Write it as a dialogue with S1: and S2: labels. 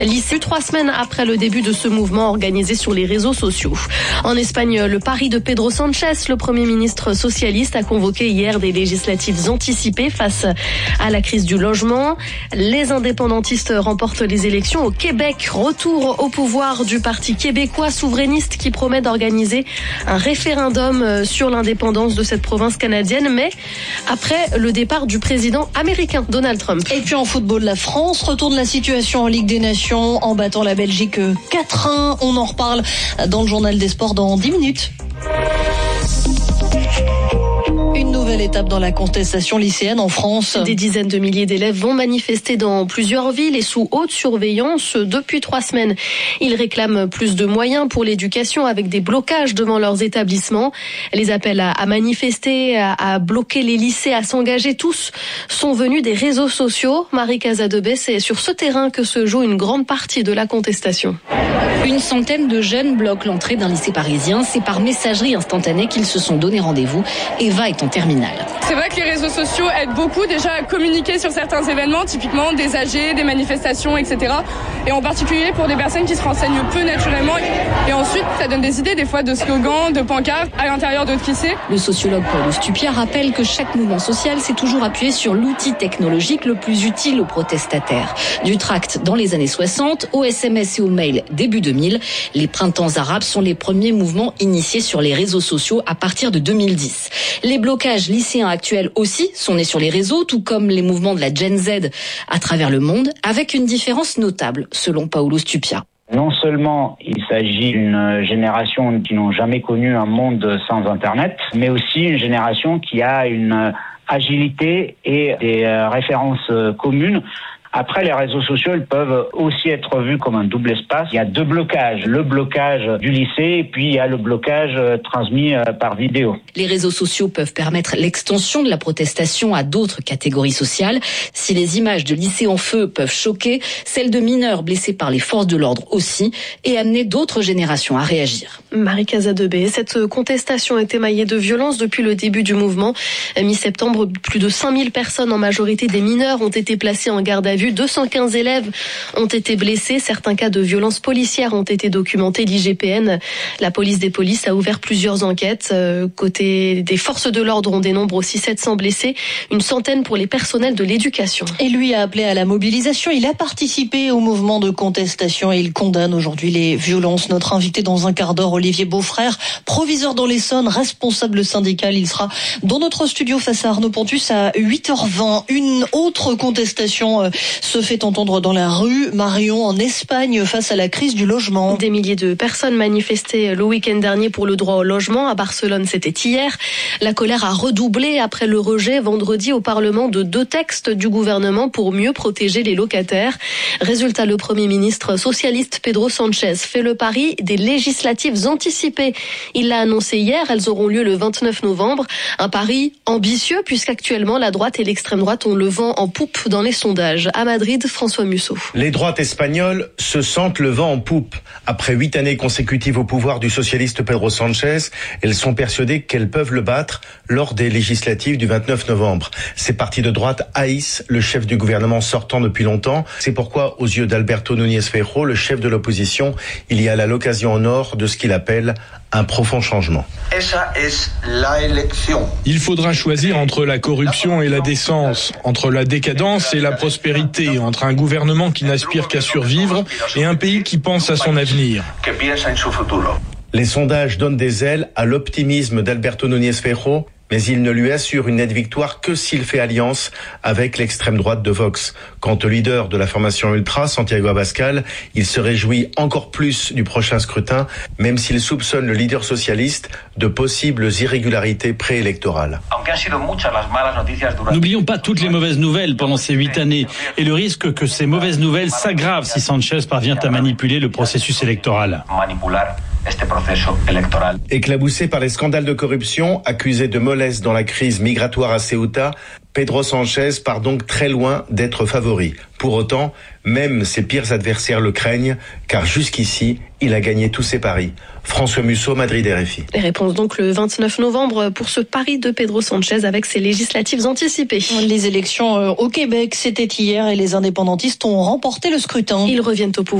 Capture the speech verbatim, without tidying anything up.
S1: Lycée, trois semaines après le début de ce mouvement organisé sur les réseaux sociaux. En Espagne, le pari de Pedro Sánchez, le Premier ministre socialiste, a convoqué hier des législatives anticipées face à la crise du logement. Les indépendantistes remportent les élections au Québec. Retour au pouvoir du Parti québécois souverainiste qui promet d'organiser un référendum sur l'indépendance de cette province canadienne, mais après le départ du président américain Donald Trump.
S2: Et puis en football, la France retourne la situation en Ligue des Nations en battant la Belgique quatre un. On en reparle dans le journal des sports dans dix minutes. Une nouvelle étape dans la contestation lycéenne en France.
S1: Des dizaines de milliers d'élèves vont manifester dans plusieurs villes et sous haute surveillance depuis trois semaines. Ils réclament plus de moyens pour l'éducation avec des blocages devant leurs établissements. Les appels à, à manifester, à, à bloquer les lycées, à s'engager, tous sont venus des réseaux sociaux. Marie Casadebé, c'est sur ce terrain que se joue une grande partie de la contestation.
S3: Une centaine de jeunes bloquent l'entrée d'un lycée parisien. C'est par messagerie instantanée qu'ils se sont donné rendez-vous. Eva est en terminale.
S4: C'est vrai que les réseaux sociaux aident beaucoup déjà à communiquer sur certains événements, typiquement des A G, des manifestations, et cetera. Et en particulier pour des personnes qui se renseignent peu naturellement. Et ensuite, ça donne des idées des fois de slogans, de pancartes à l'intérieur d'autres lycées.
S3: Le sociologue Paul Stupia rappelle que chaque mouvement social s'est toujours appuyé sur l'outil technologique le plus utile aux protestataires. Du tract dans les années soixante, au S M S et au mail début deux mille, les printemps arabes sont les premiers mouvements initiés sur les réseaux sociaux à partir de deux mille dix. Les blocages lycéens actuels aussi sont nés sur les réseaux, tout comme les mouvements de la Gen Z à travers le monde, avec une différence notable, selon Paolo Stupia.
S5: Non seulement il s'agit d'une génération qui n'ont jamais connu un monde sans Internet, mais aussi une génération qui a une agilité et des références communes. Après, les réseaux sociaux, ils peuvent aussi être vus comme un double espace. Il y a deux blocages. Le blocage du lycée et puis il y a le blocage transmis par vidéo.
S3: Les réseaux sociaux peuvent permettre l'extension de la protestation à d'autres catégories sociales. Si les images de lycées en feu peuvent choquer, celles de mineurs blessés par les forces de l'ordre aussi, et amener d'autres générations à réagir.
S1: Marie Casadebé, cette contestation est émaillée de violence depuis le début du mouvement. Mi-septembre, plus de cinq mille personnes, en majorité des mineurs, ont été placées en garde à vue. deux cent quinze élèves ont été blessés. Certains cas de violences policières ont été documentés. L'I G P N, la police des polices, a ouvert plusieurs enquêtes. Euh, côté des forces de l'ordre, on dénombre aussi sept cents blessés, une centaine pour les personnels de l'éducation.
S2: Et lui a appelé à la mobilisation. Il a participé au mouvement de contestation et il condamne aujourd'hui les violences. Notre invité dans un quart d'heure, Olivier Beaufrère, proviseur dans l'Essonne, responsable syndical. Il sera dans notre studio face à Arnaud Pontus à huit heures vingt. Une autre contestation se fait entendre dans la rue, Marion, en Espagne, face à la crise du logement.
S1: Des milliers de personnes manifestaient le week-end dernier pour le droit au logement. À Barcelone, c'était hier. La colère a redoublé après le rejet vendredi au Parlement de deux textes du gouvernement pour mieux protéger les locataires. Résultat, le Premier ministre socialiste Pedro Sánchez fait le pari des législatives anticipées. Il l'a annoncé hier, elles auront lieu le vingt-neuf novembre. Un pari ambitieux puisqu'actuellement la droite et l'extrême droite ont le vent en poupe dans les sondages. À Madrid, François Musso.
S6: Les droites espagnoles se sentent le vent en poupe. Après huit années consécutives au pouvoir du socialiste Pedro Sánchez, elles sont persuadées qu'elles peuvent le battre lors des législatives du vingt-neuf novembre. Ces partis de droite haïssent le chef du gouvernement sortant depuis longtemps. C'est pourquoi, aux yeux d'Alberto Núñez Feijóo, le chef de l'opposition, il y a là l'occasion en or de ce qu'il appelle un profond changement.
S7: Il faudra choisir entre la corruption et la décence, entre la décadence et la prospérité, entre un gouvernement qui n'aspire qu'à survivre et un pays qui pense à son avenir.
S6: Les sondages donnent des ailes à l'optimisme d'Alberto Núñez Feijóo, mais il ne lui assure une nette victoire que s'il fait alliance avec l'extrême droite de Vox. Quant au leader de la formation ultra, Santiago Abascal, il se réjouit encore plus du prochain scrutin, même s'il soupçonne le leader socialiste de possibles irrégularités préélectorales.
S8: N'oublions pas toutes les mauvaises nouvelles pendant ces huit années et le risque que ces mauvaises nouvelles s'aggravent si Sanchez parvient à manipuler le processus électoral.
S6: Éclaboussé par les scandales de corruption, accusé de mollesse dans la crise migratoire à Ceuta, Pedro Sánchez part donc très loin d'être favori. Pour autant, Même ses pires adversaires le craignent, car jusqu'ici, il a gagné tous ses paris. François Musso, Madrid, R F I.
S1: Les réponses donc le vingt-neuf novembre pour ce pari de Pedro Sanchez avec ses législatives anticipées.
S2: Les élections au Québec, c'était hier et les indépendantistes ont remporté le scrutin.
S1: Ils reviennent au pouvoir.